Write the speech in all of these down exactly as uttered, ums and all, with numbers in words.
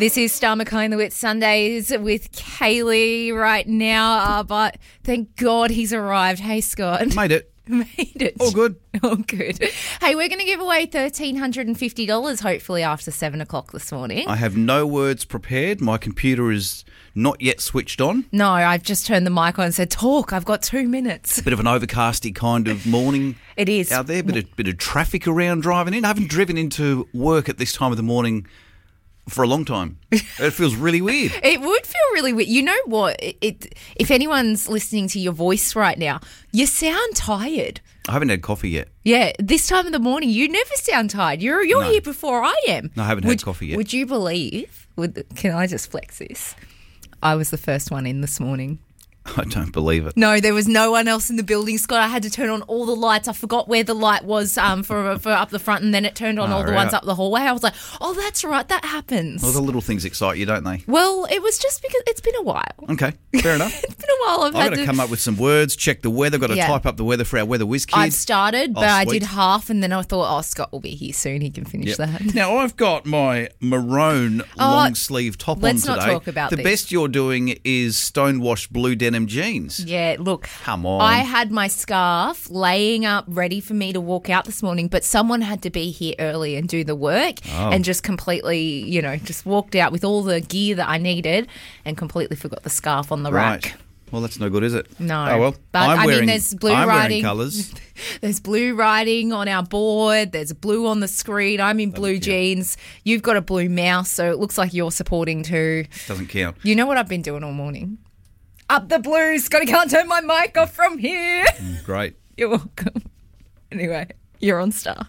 This is Star Mackay and the Wit Sundays with Kaylee right now, uh, but thank God he's arrived. Hey, Scott. Made it. Made it. All good. All good. Hey, we're going to give away one thousand three hundred fifty dollars hopefully after seven o'clock this morning. I have no words prepared. My computer is not yet switched on. No, I've just turned the mic on and said, talk, I've got two minutes. Bit of an overcasty kind of morning. It is. Out there, bit of, bit of traffic around driving in. I haven't driven into work at this time of the morning for a long time. It feels really weird. It would feel really weird. You know what? It, it, if anyone's listening to your voice right now, you sound tired. I haven't had coffee yet. Yeah, this time of the morning, you never sound tired. You're you're No. here before I am. No, I haven't would, had coffee yet. Would you believe? Would, can I just flex this? I was the first one in this morning. I don't believe it. No, there was no one else in the building, Scott. I had to turn on all the lights. I forgot where the light was um, for for up the front, and then it turned on Oh, all the right. ones up the hallway. I was like, oh, that's right, that happens. Well, the little things excite you, don't they? Well, it was just because it's been a while. Okay, fair enough. It's been a while. I've, I've had got to to come up with some words, check the weather. Got to Yeah. type up the weather for our Weather Whiz kid. I've started, Oh, but I sweet. did half, and then I thought, oh, Scott will be here soon. He can finish Yep. that. Now, I've got my maroon long sleeve top on let's today. not talk about the this. best you're doing is stonewashed blue denim jeans. Yeah, look. Come on. I had my scarf laying up ready for me to walk out this morning, but someone had to be here early and do the work Oh. and just completely, you know, just walked out with all the gear that I needed and completely forgot the scarf on the Right. rack. Well, that's no good, is it? No. Oh, well. But, I'm I wearing, mean, there's blue I'm writing. wearing colours. There's blue writing on our board. There's blue on the screen. I'm in blue cute. jeans. You've got a blue mouse, so it looks like you're supporting too. Doesn't count. You know what I've been doing all morning? Up the blues. Scotty can't turn my mic off from here. Great. You're welcome. Anyway, you're on Star.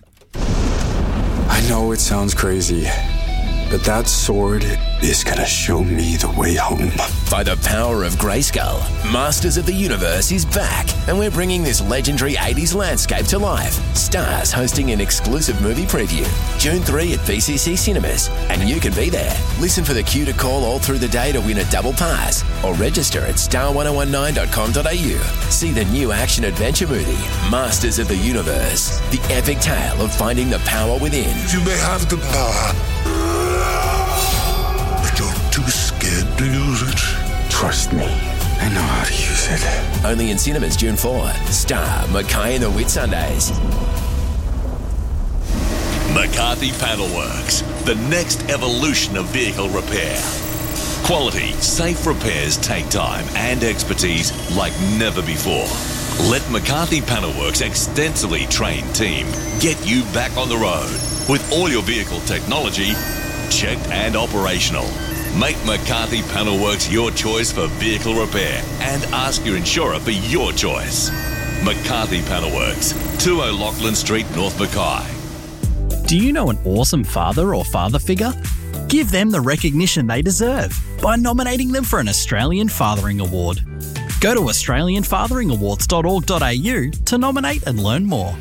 I know it sounds crazy, but that sword is gonna show me the way home. By the power of Grayskull, Masters of the Universe is back, and we're bringing this legendary eighties landscape to life. Star's hosting an exclusive movie preview, June third at B C C Cinemas, and you can be there. Listen for the cue to call all through the day to win a double pass, or register at star one oh one nine dot com dot a u. See the new action-adventure movie, Masters of the Universe, the epic tale of finding the power within. You may have the power, but you're too scared to use it. Trust me, I know how to use it. Only in cinemas June fourth. Star, Mackay and the Wit Sundays. McCarthy Panelworks, the next evolution of vehicle repair. Quality, safe repairs take time and expertise like never before. Let McCarthy Panelworks' extensively trained team get you back on the road with all your vehicle technology checked and operational. Make McCarthy Panelworks your choice for vehicle repair and ask your insurer for your choice. McCarthy Panelworks, two O'Loughlin Street, North Mackay. Do you know an awesome father or father figure? Give them the recognition they deserve by nominating them for an Australian Fathering Award. Go to australian fathering awards dot org dot a u to nominate and learn more.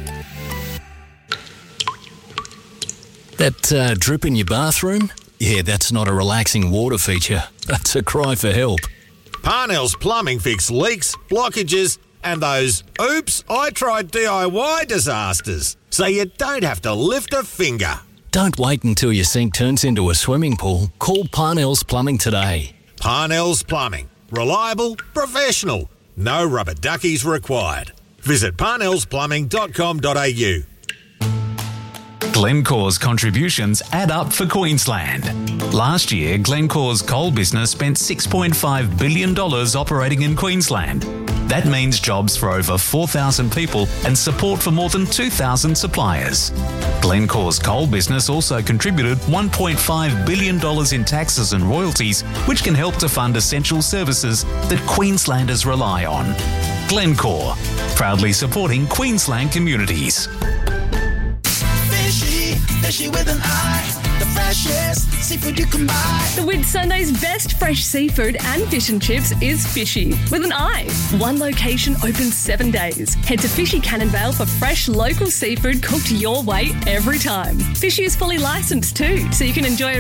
That uh, drip in your bathroom? Yeah, that's not a relaxing water feature. That's a cry for help. Parnell's Plumbing fix leaks, blockages, and those oops, I tried D I Y disasters. So you don't have to lift a finger. Don't wait until your sink turns into a swimming pool. Call Parnell's Plumbing today. Parnell's Plumbing. Reliable, professional. No rubber duckies required. Visit parnells plumbing dot com dot a u. Glencore's contributions add up for Queensland. Last year, Glencore's coal business spent six point five billion dollars operating in Queensland. That means jobs for over four thousand people and support for more than two thousand suppliers. Glencore's coal business also contributed one point five billion dollars in taxes and royalties, which can help to fund essential services that Queenslanders rely on. Glencore, proudly supporting Queensland communities. Fishy, fishy with an eye. The freshest seafood you can buy. The Wit Sunday's best fresh seafood and fish and chips is Fishy with an eye. One location open seven days. Head to Fishy Cannonvale for fresh local seafood cooked your way every time. Fishy is fully licensed too, so you can enjoy a